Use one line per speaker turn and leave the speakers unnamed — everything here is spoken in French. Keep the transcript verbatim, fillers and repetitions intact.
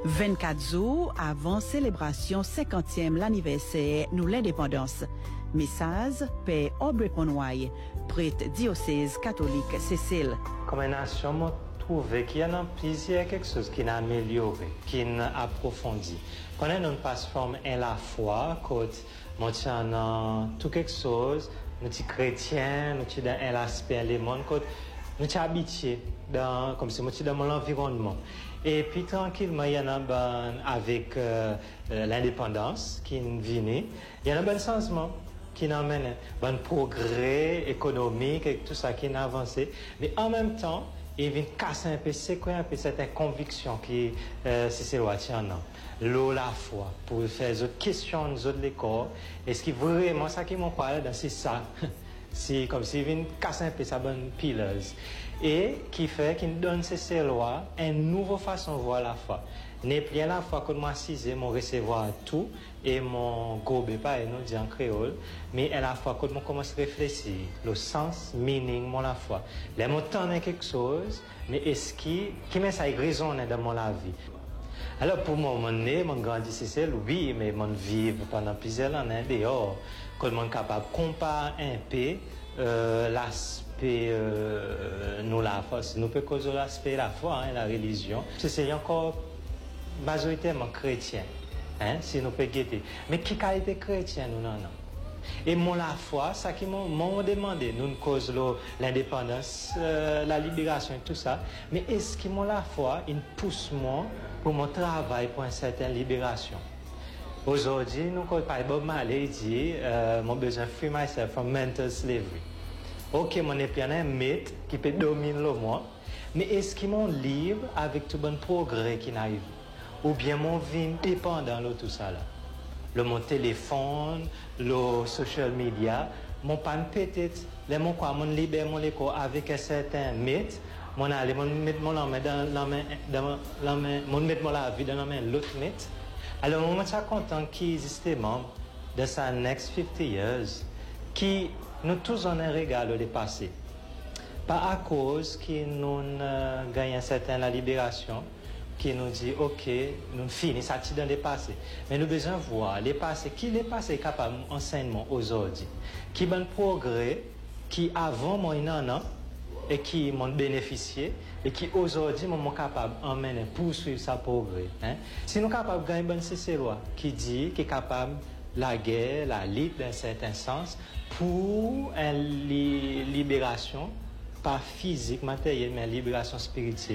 vingt-quatre jours avant célébration cinquantième l'anniversaire nous l'indépendance. Message Père Aubrey Conway, prêtre diocèse catholique Cécile.
Comme nation, moi trouvé qu'il y a plusieurs quelque chose qui n'a amélioré, qui n'a approfondi. Quand on passe forme en la foi, quand moi tiens tout quelque chose, nous sommes chrétiens, nous sommes dans l'aspect du monde, quand nous sommes habitués dans comme si nous sommes dans mon environnement. Et puis tranquillement, il y en a ben, avec euh, l'indépendance qui vient, il y a un bon changement qui amène un bon progrès économique et tout ça qui a avancé. Mais en même temps, il vient casser un peu, c'est quoi un peu cette conviction qui euh, c'est le tient l'eau la foi pour faire des questions de l'école. Est-ce que vraiment ça qui m'en parle c'est ça? C'est comme s'il vient casser un peu sa bonne pileuse. Et qui fait qu'il donne ces lois une nouvelle façon de voir la foi. N'est plus la foi que moi assisé, mon recevoir tout et mon gobe pas et nous dit en créole, mais à la fois que moi commence à réfléchir, le sens, meaning, mon la foi. Les mots tendent quelque chose, mais est-ce qui, qui met ça résonne dans mon la vie? Alors pour moi, mon né, mon grandi c'est oui, mais mon vivre pendant plusieurs années dehors, que mon capable de comparer un peu euh, l'aspect euh, nous la foi, nous peut causer l'aspect la foi, hein, la religion, c'est encore majoritairement chrétien, hein, si nous peut guetter. Mais qui a été chrétien, nous non, non. Et mon la foi, ça qui m'ont demandé, nous cause l'indépendance, euh, la libération et tout ça, mais est-ce que mon la foi, il pousse moi pour mon travail pour une certaine libération? Aujourd'hui, nous cause par Bob Marley dit, euh, mon besoin free myself from mental slavery. Ok, mon épion un mythe qui peut dominer le moi, mais est-ce qu'il m'ont libre avec tout bon progrès qui n'arrive? Ou bien mon vie dépendant de tout ça là? Le mon téléphone, le social media, mon pan peut-être, les mon quoi, mon libère mon écho avec un certain mythe, mon aller, mon mettre mon la main dans la main, dans la main, mon mettre mon la vie dans la main l'autre mythe. Alors, moi, je suis content qu'il existe des membres de sa next fifty years qui nous tous en un regard de passé. Pas à cause qu'ils nous euh, gagnent un certain la libération, qui nous dit, OK, nous finissons ça dans les passés. Mais nous besoin de voir les passés, qui les passés capable d'enseignement aujourd'hui, qui bon progrès, qui avant moi un an, et qui m'ont bénéficié, et qui aujourd'hui sont capables d'emmener, poursuivre sa progrès. Hein? Si nous sommes capables de gagner une bonne C C loi qui dit, qui est capable la guerre, la lutte d'un certain sens, pour une libération, pas physique, matérielle, mais une libération spirituelle.